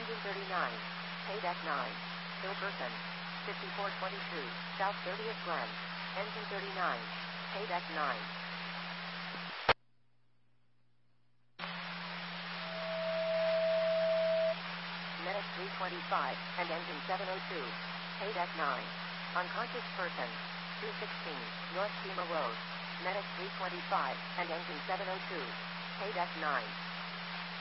Engine 39. Paydeck 9. Hilberton. 5422. South 30th Glen. Engine 39. Paydeck 9. Medic 325 and engine 702. Paydeck 9. Unconscious person. 216 North Pima Road. Medic 325 and engine 702. Paydeck 9.